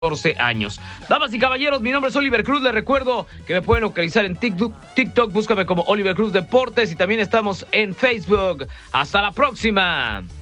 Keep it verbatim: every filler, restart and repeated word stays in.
catorce años. Damas y caballeros, mi nombre es Oliver Cruz. Les recuerdo que me pueden localizar en TikTok, TikTok, búscame como Oliver Cruz Deportes y también estamos en Facebook. Hasta la próxima.